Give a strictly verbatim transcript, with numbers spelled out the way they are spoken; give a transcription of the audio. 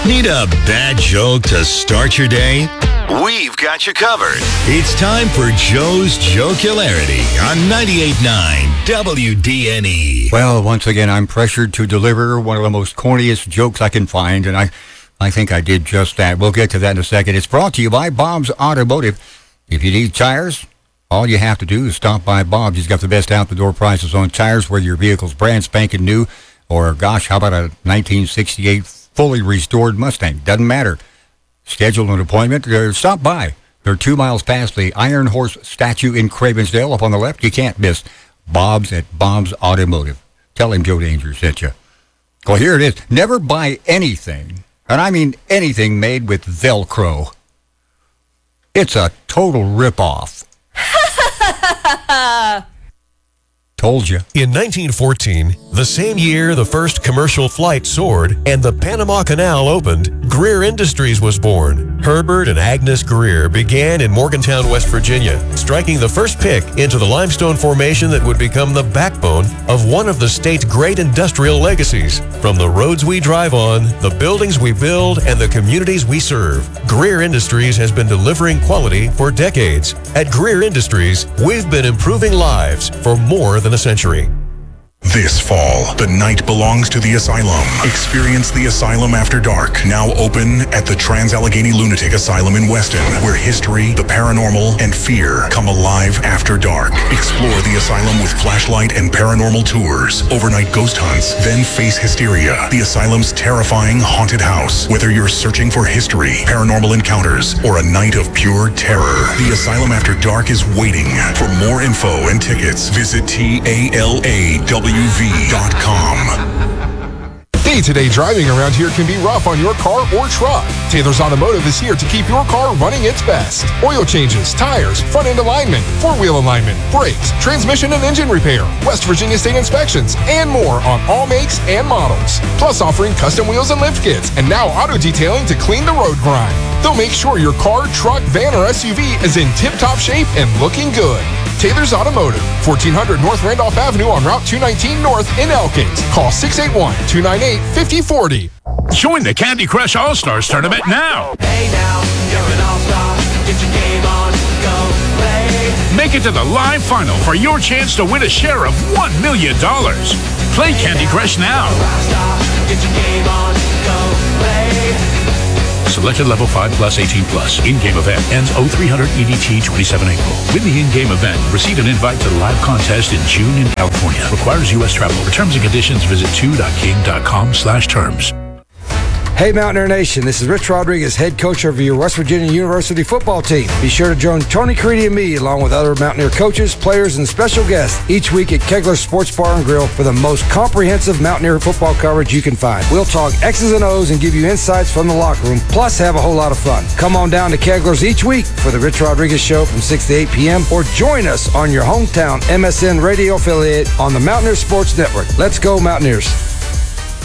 Need a bad joke to start your day? We've got you covered. It's time for Joe's Jocularity on ninety-eight point nine W D N E. Well, once again, I'm pressured to deliver one of the most corniest jokes I can find, and I, I think I did just that. We'll get to that in a second. It's brought to you by Bob's Automotive. If you need tires, all you have to do is stop by Bob's. He's got the best out-the-door prices on tires, whether your vehicle's brand spanking new or, gosh, how about a nineteen sixty-eight fully restored Mustang? Doesn't matter. Schedule an appointment. Uh, stop by. They're two miles past the Iron Horse statue in Cravensdale. Up on the left, you can't miss Bob's at Bob's Automotive. Tell him Joe Danger sent you. Well, here it is. Never buy anything, and I mean anything made with Velcro. It's a total ripoff. Told you. In nineteen fourteen, the same year the first commercial flight soared and the Panama Canal opened, Greer Industries was born. Herbert and Agnes Greer began in Morgantown, West Virginia, striking the first pick into the limestone formation that would become the backbone of one of the state's great industrial legacies. From the roads we drive on, the buildings we build, and the communities we serve, Greer Industries has been delivering quality for decades. At Greer Industries, we've been improving lives for more than a century. This fall, the night belongs to the Asylum. Experience the Asylum After Dark, now open at the Trans-Allegheny Lunatic Asylum in Weston, where history, the paranormal, and fear come alive after dark. Explore the Asylum with flashlight and paranormal tours, overnight ghost hunts, then face hysteria, the Asylum's terrifying haunted house. Whether you're searching for history, paranormal encounters, or a night of pure terror, the Asylum After Dark is waiting. For more info and tickets, visit T A L A W V dot com. Day-to-day driving around here can be rough on your car or truck. Taylor's Automotive is here to keep your car running its best. Oil changes, tires, front-end alignment, four-wheel alignment, brakes, transmission and engine repair, West Virginia State inspections, and more on all makes and models. Plus offering custom wheels and lift kits, and now auto detailing to clean the road grime. They'll make sure your car, truck, van, or S U V is in tip-top shape and looking good. Taylor's Automotive, fourteen hundred North Randolph Avenue on Route two nineteen North in Elkins. Call six eight one, two nine eight, five oh four oh. Join the Candy Crush All-Stars Tournament now. Hey now, you're an all-star. Get your game on, go play. Make it to the live final for your chance to win a share of one million dollars. Play Candy Crush now. Get your game on, go play. Selected level five plus eighteen plus. In-game event ends oh three hundred E D T twenty-seven April. Win the in-game event. Receive an invite to the live contest in June in California. Requires U S travel. For terms and conditions, visit two.king.com slash terms. Hey Mountaineer Nation, this is Rich Rodriguez, head coach of your West Virginia University football team. Be sure to join Tony Caridi and me, along with other Mountaineer coaches, players, and special guests each week at Kegler's Sports Bar and Grill for the most comprehensive Mountaineer football coverage you can find. We'll talk X's and O's and give you insights from the locker room, plus have a whole lot of fun. Come on down to Kegler's each week for the Rich Rodriguez Show from six to eight p.m. or join us on your hometown M S N radio affiliate on the Mountaineer Sports Network. Let's go Mountaineers.